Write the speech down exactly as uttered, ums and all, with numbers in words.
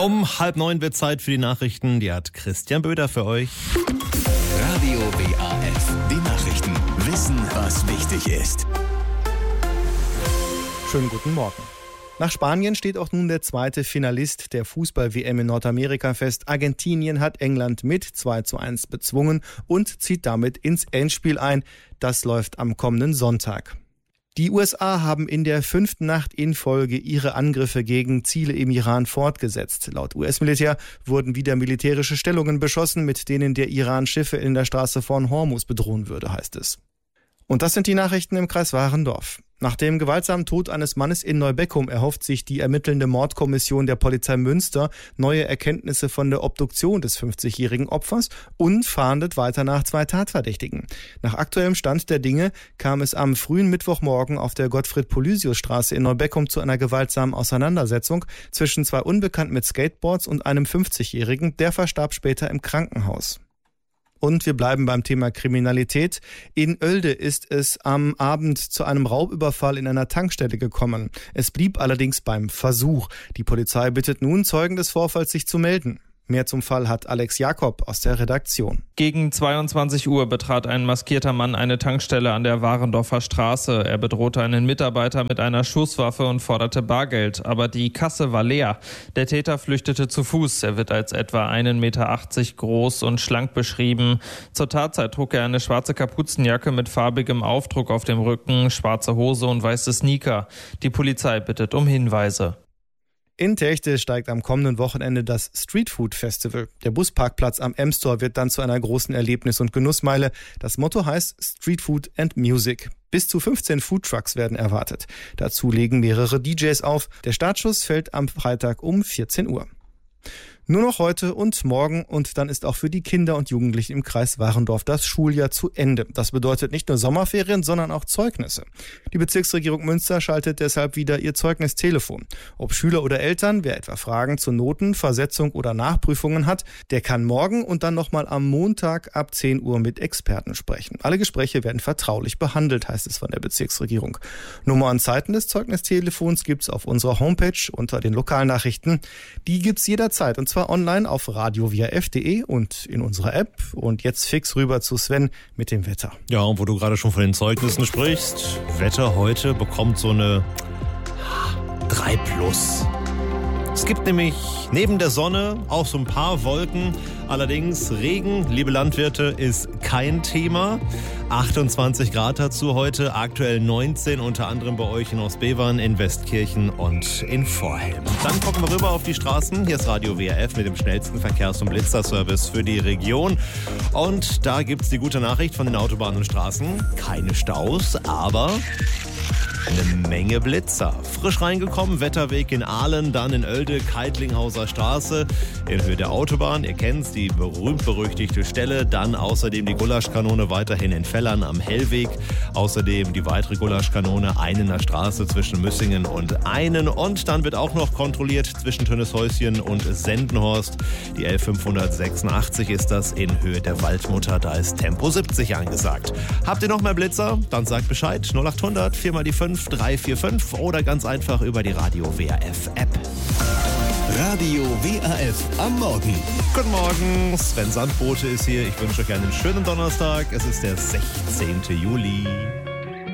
Um halb neun wird Zeit für die Nachrichten. Die hat Christian Böder für euch. Radio W A F. Die Nachrichten. Wissen, was wichtig ist. Schönen guten Morgen. Nach Spanien steht auch nun der zweite Finalist der Fußball-W M in Nordamerika fest. Argentinien hat England mit zwei zu eins bezwungen und zieht damit ins Endspiel ein. Das läuft am kommenden Sonntag. Die U S A haben in der fünften Nacht in Folge ihre Angriffe gegen Ziele im Iran fortgesetzt. Laut U S-Militär wurden wieder militärische Stellungen beschossen, mit denen der Iran Schiffe in der Straße von Hormuz bedrohen würde, heißt es. Und das sind die Nachrichten im Kreis Warendorf. Nach dem gewaltsamen Tod eines Mannes in Neubeckum erhofft sich die ermittelnde Mordkommission der Polizei Münster neue Erkenntnisse von der Obduktion des fünfzigjährigen Opfers und fahndet weiter nach zwei Tatverdächtigen. Nach aktuellem Stand der Dinge kam es am frühen Mittwochmorgen auf der Gottfried-Polysius-Straße in Neubeckum zu einer gewaltsamen Auseinandersetzung zwischen zwei Unbekannten mit Skateboards und einem fünfzigjährigen, der verstarb später im Krankenhaus. Und wir bleiben beim Thema Kriminalität. In Oelde ist es am Abend zu einem Raubüberfall in einer Tankstelle gekommen. Es blieb allerdings beim Versuch. Die Polizei bittet nun, Zeugen des Vorfalls sich zu melden. Mehr zum Fall hat Alex Jakob aus der Redaktion. Gegen zweiundzwanzig Uhr betrat ein maskierter Mann eine Tankstelle an der Warendorfer Straße. Er bedrohte einen Mitarbeiter mit einer Schusswaffe und forderte Bargeld. Aber die Kasse war leer. Der Täter flüchtete zu Fuß. Er wird als etwa einen Meter achtzig groß und schlank beschrieben. Zur Tatzeit trug er eine schwarze Kapuzenjacke mit farbigem Aufdruck auf dem Rücken, schwarze Hose und weiße Sneaker. Die Polizei bittet um Hinweise. In Techte steigt am kommenden Wochenende das Streetfood Festival. Der Busparkplatz am Emstor wird dann zu einer großen Erlebnis- und Genussmeile. Das Motto heißt Streetfood and Music. Bis zu fünfzehn Foodtrucks werden erwartet. Dazu legen mehrere D Js auf. Der Startschuss fällt am Freitag um vierzehn Uhr. Nur noch heute und morgen und dann ist auch für die Kinder und Jugendlichen im Kreis Warendorf das Schuljahr zu Ende. Das bedeutet nicht nur Sommerferien, sondern auch Zeugnisse. Die Bezirksregierung Münster schaltet deshalb wieder ihr Zeugnistelefon. Ob Schüler oder Eltern, wer etwa Fragen zu Noten, Versetzung oder Nachprüfungen hat, der kann morgen und dann nochmal am Montag ab zehn Uhr mit Experten sprechen. Alle Gespräche werden vertraulich behandelt, heißt es von der Bezirksregierung. Nummer und Zeiten des Zeugnistelefons gibt's auf unserer Homepage unter den Lokalnachrichten. Die gibt's jederzeit und zwar online auf radio w a f punkt d e und in unserer App. Und jetzt fix rüber zu Sven mit dem Wetter. Ja, und wo du gerade schon von den Zeugnissen sprichst, Wetter heute bekommt so eine drei plus. Es gibt nämlich neben der Sonne auch so ein paar Wolken. Allerdings Regen, liebe Landwirte, ist kein Thema. achtundzwanzig Grad dazu heute, aktuell neunzehn, unter anderem bei euch in Ostbevern, in Westkirchen und in Vorhelm. Dann gucken wir rüber auf die Straßen. Hier ist Radio W A F mit dem schnellsten Verkehrs- und Blitzerservice für die Region. Und da gibt's die gute Nachricht von den Autobahnen und Straßen. Keine Staus, aber eine Menge Blitzer. Frisch reingekommen, Wetterweg in Ahlen, dann in Oelde, Keitlinghauser Straße, in Höhe der Autobahn. Ihr kennt's, die berühmt-berüchtigte Stelle. Dann außerdem die Gulaschkanone weiterhin in Fellern am Hellweg. Außerdem die weitere Gulaschkanone, eine in der Straße zwischen Müssingen und Einen. Und dann wird auch noch kontrolliert zwischen Tönnieshäuschen und Sendenhorst. Die L fünfhundertsechsundachtzig ist das in Höhe der Waldmutter. Da ist Tempo siebzig angesagt. Habt ihr noch mehr Blitzer? Dann sagt Bescheid. null acht hundert, vier mal die fünf, drei vier fünf oder ganz einfach über die Radio W A F App. Radio W A F am Morgen. Guten Morgen, Sven Sandbote ist hier. Ich wünsche euch einen schönen Donnerstag. Es ist der sechzehnten Juli.